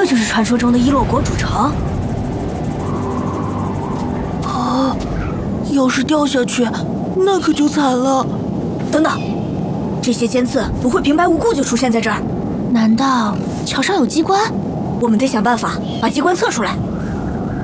就是传说中的伊洛国主城。 啊！要是掉下去，那可就惨了。 等等，这些尖刺不会平白无故就出现在这儿？难道桥上有机关？我们得想办法把机关测出来。